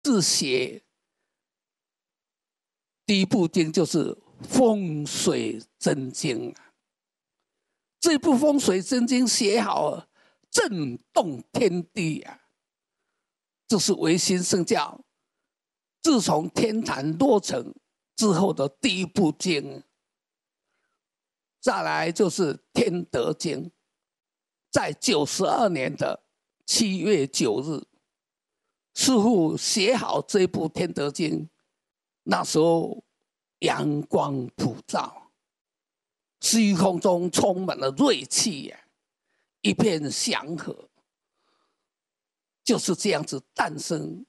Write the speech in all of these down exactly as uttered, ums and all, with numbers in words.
自学第一部经就是风水真经啊。这部风水真经写好了，震动天地啊！这是维新圣教自从天坛落成之后的第一部经。再来就是天德经，在九十二年的七月九日，师父写好这部天德经，那时候阳光普照，虚空中充满了锐气呀、啊，一片祥和，就是这样子诞生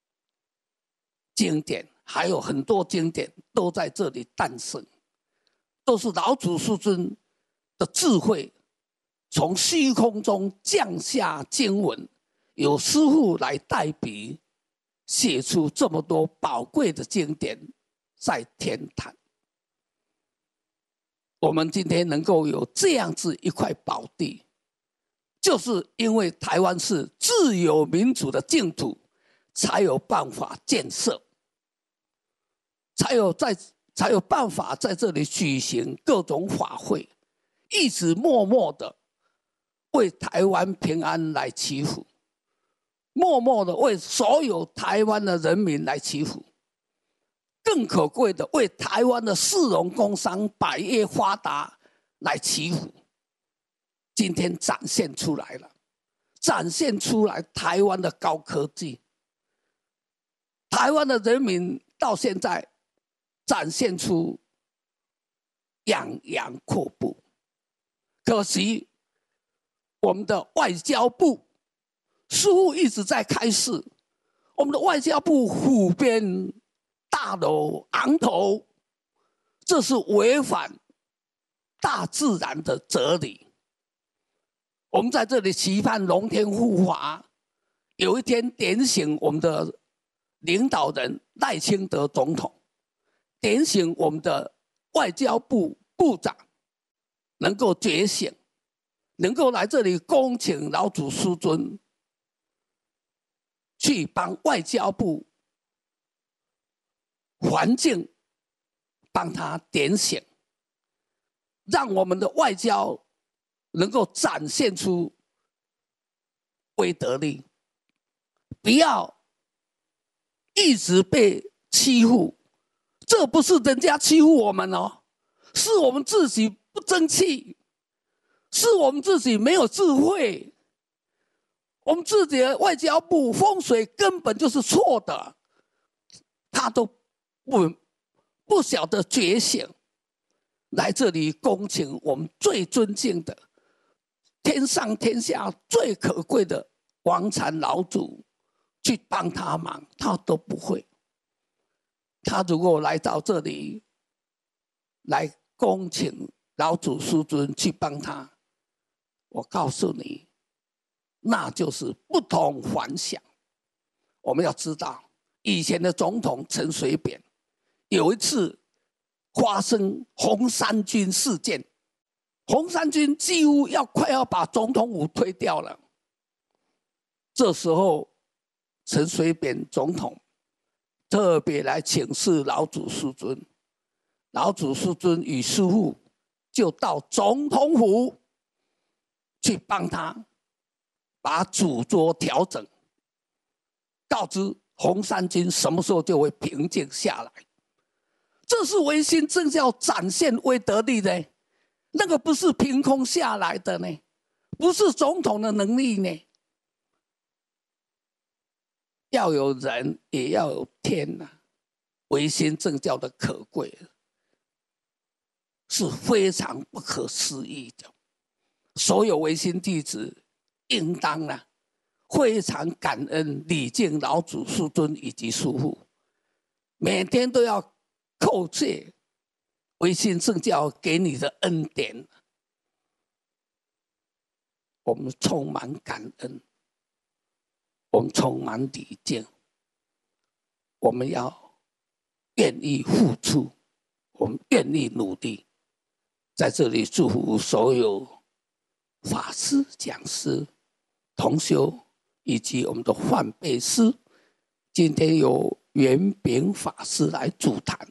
经典，还有很多经典都在这里诞生，都是老祖师尊的智慧从虚空中降下经文，由师父来代笔写出这么多宝贵的经典在天坛。我们今天能够有这样子一块宝地，就是因为台湾是自由民主的净土，才有办法建设，才有在才有办法在这里举行各种法会，一直默默的为台湾平安来祈福，默默的为所有台湾的人民来祈福，更可贵的为台湾的市容工商百业发达来祈福。今天展现出来了，展现出来台湾的高科技，台湾的人民到现在展现出洋洋阔步。可惜我们的外交部似乎一直在开示，我们的外交部虎鞭大楼昂头，这是违反大自然的哲理。我们在这里期盼龙天护法有一天点醒我们的领导人赖清德总统，点醒我们的外交部部长能够觉醒，能够来这里恭请老祖师尊去帮外交部环境帮他点醒，让我们的外交能够展现出威德力，不要一直被欺负。这不是人家欺负我们哦，是我们自己不争气，是我们自己没有智慧。我们自己的外交部风水根本就是错的，他都不不晓得觉醒，来这里恭请我们最尊敬的天上天下最可贵的王禅老祖去帮他忙，他都不会。他如果来到这里来恭请老祖师尊去帮他，我告诉你，那就是不同凡响。我们要知道，以前的总统陈水扁有一次发生红衫军事件，红衫军几乎要快要把总统府推掉了。这时候，陈水扁总统特别来请示老祖师尊，老祖师尊与师父就到总统府去帮他把主桌调整，告知红衫军什么时候就会平静下来。这是维新政教展现威德力的，那个不是凭空下来的呢，不是总统的能力呢。要有人也要有天啊，维新政教的可贵是非常不可思议的。所有维新弟子应当啊非常感恩礼敬老祖师尊以及师父，每天都要叩谢维新政教给你的恩典，我们充满感恩，我们充满礼敬，我们要愿意付出，我们愿意努力。在这里祝福所有法师、讲师、同修以及我们的换辈师， 今天由圆炳法师来主谈。